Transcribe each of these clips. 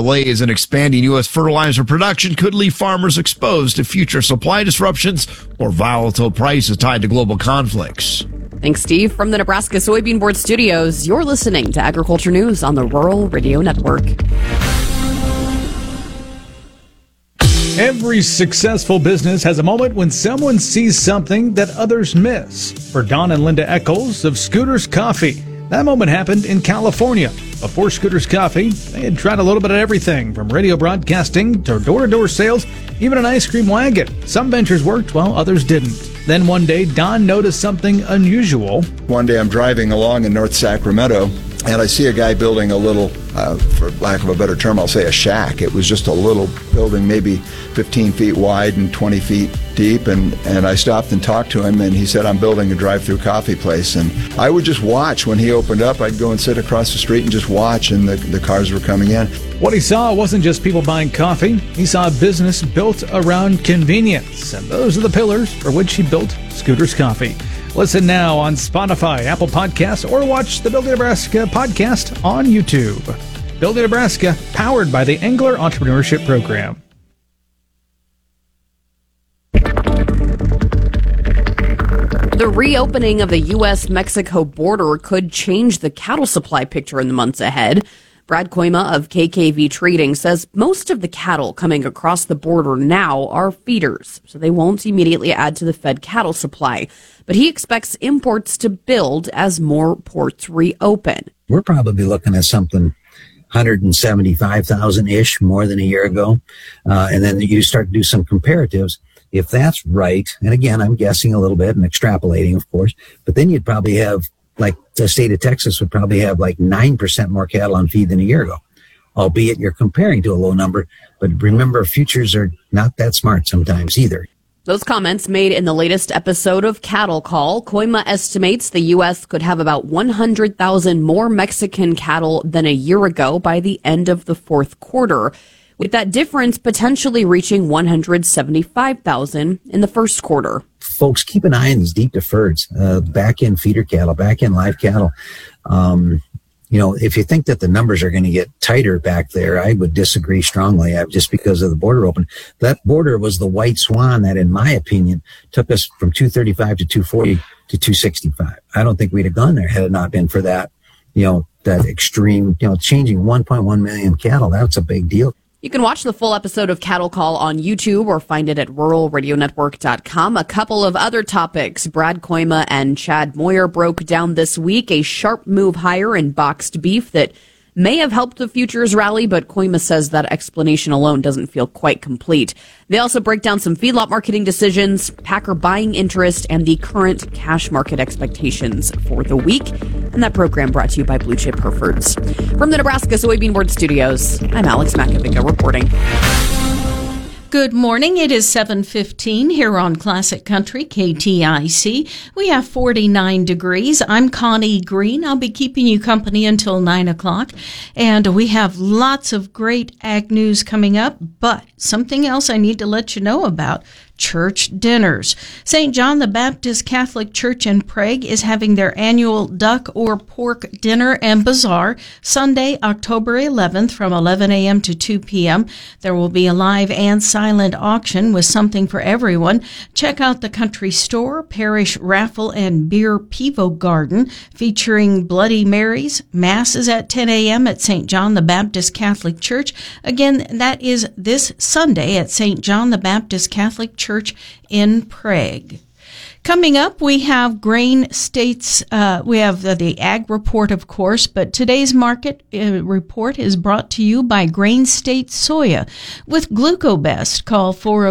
delays in expanding U.S. fertilizer production could leave farmers exposed to future supply disruptions or volatile prices tied to global conflicts. Thanks, Steve. From the Nebraska Soybean Board Studios, you're listening to Agriculture News on the Rural Radio Network. Every successful business has a moment when someone sees something that others miss. For Don and Linda Eccles of Scooters Coffee, that moment happened in California. Before Scooters Coffee, they had tried a little bit of everything, from radio broadcasting to door-to-door sales, even an ice cream wagon. Some ventures worked while others didn't. Then one day, Don noticed something unusual. One day I'm driving along in North Sacramento, and I see a guy building a little, for lack of a better term, I'll say a shack. It was just a little building, maybe 15 feet wide and 20 feet deep, and I stopped and talked to him, and he said, I'm building a drive-through coffee place. And I would just watch. When he opened up, I'd go and sit across the street and just watch, and the cars were coming in. What he saw wasn't just people buying coffee. He saw a business built around convenience, and those are the pillars for which he built Scooters Coffee. Listen now on Spotify, Apple Podcasts, or watch the Building Nebraska podcast on YouTube. Building Nebraska, powered by the Engler Entrepreneurship Program. The reopening of the U.S.-Mexico border could change the cattle supply picture in the months ahead. Brad Koima of KKV Trading says most of the cattle coming across the border now are feeders, so they won't immediately add to the fed cattle supply. But he expects imports to build as more ports reopen. We're probably looking at something 175,000-ish more than a year ago. And then you start to do some comparatives. If that's right, and again, I'm guessing a little bit and extrapolating, of course, but then you'd probably have, like the state of Texas would probably have like 9% more cattle on feed than a year ago, albeit you're comparing to a low number. But remember, futures are not that smart sometimes either. Those comments made in the latest episode of Cattle Call. Koima estimates the U.S. could have about 100,000 more Mexican cattle than a year ago by the end of the fourth quarter, with that difference potentially reaching 175,000 in the first quarter. Folks, keep an eye on these deep deferreds, back-end feeder cattle, back-end live cattle. If you think that the numbers are going to get tighter back there, I would disagree strongly, just because of the border open. That border was the white swan that, in my opinion, took us from 235 to 240 to 265. I don't think we'd have gone there had it not been for that, that extreme, changing 1.1 million cattle. That's a big deal. You can watch the full episode of Cattle Call on YouTube or find it at ruralradionetwork.com. A couple of other topics Brad Koima and Chad Moyer broke down this week. A sharp move higher in boxed beef that may have helped the futures rally, but Koima says that explanation alone doesn't feel quite complete. They also break down some feedlot marketing decisions, packer buying interest, and the current cash market expectations for the week. And that program brought to you by Blue Chip Herefords. From the Nebraska Soybean Board Studios, I'm Alex Makovica reporting. Good morning. It is 7:15 here on Classic Country, KTIC. We have 49 degrees. I'm Connie Green. I'll be keeping you company until 9 o'clock. And we have lots of great ag news coming up, but something else I need to let you know about. Church dinners. St. John the Baptist Catholic Church in Prague is having their annual duck or pork dinner and bazaar Sunday, October 11th from 11 a.m. to 2 p.m. There will be a live and silent auction with something for everyone. Check out the country store, parish raffle, and beer Pivo Garden featuring Bloody Marys. Mass is at 10 a.m. at St. John the Baptist Catholic Church. Again, that is this Sunday at St. John the Baptist Catholic Church in Prague. Coming up, we have Grain States, we have the Ag Report, of course, but today's market report is brought to you by Grain State Soya. With GlucoBest, call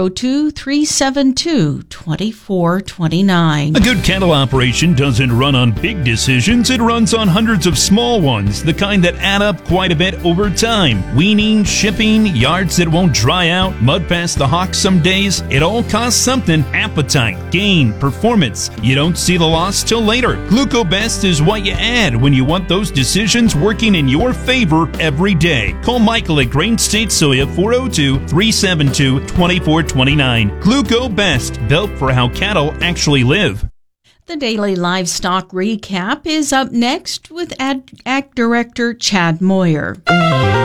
402-372-2429. A good cattle operation doesn't run on big decisions, it runs on hundreds of small ones, the kind that add up quite a bit over time. Weaning, shipping, yards that won't dry out, mud past the hawk some days, it all costs something. Appetite, gain, performance. You don't see the loss till later. GlucoBest is what you add when you want those decisions working in your favor every day. Call Michael at Grain State Soya 402-372-2429. GlucoBest, built for how cattle actually live. The Daily Livestock Recap is up next with Ag Director Chad Moyer.